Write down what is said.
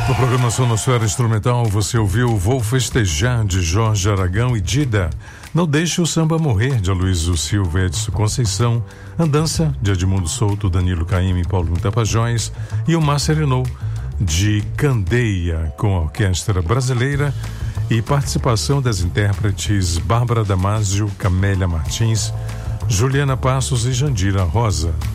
No programa Sonosfera Instrumental, você ouviu Vou Festejar, de Jorge Aragão e Dida. Não Deixe o Samba Morrer, de Aloysio Silva e Edson Conceição. Andança, de Edmundo Souto, Danilo Caymmi e Paulo Tapajós. E o Mar Serenou, de Candeia, com a Orquestra Brasileira e participação das intérpretes Bárbara Damasio, Camélia Martins, Juliana Passos e Jandira Rosa.